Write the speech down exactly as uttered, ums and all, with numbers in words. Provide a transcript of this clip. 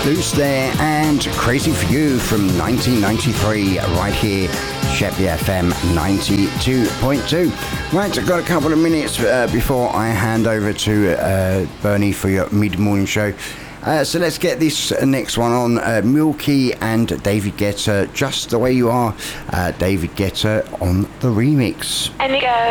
Loose there and Crazy for You from nineteen ninety-three right here, Shepley F M ninety-two point two. Right, I've got a couple of minutes uh, before I hand over to uh, Bernie for your mid-morning show. Uh, so let's get this next one on. uh, Milky and David Guetta, Just the Way You Are. uh, David Guetta on the remix. And we go.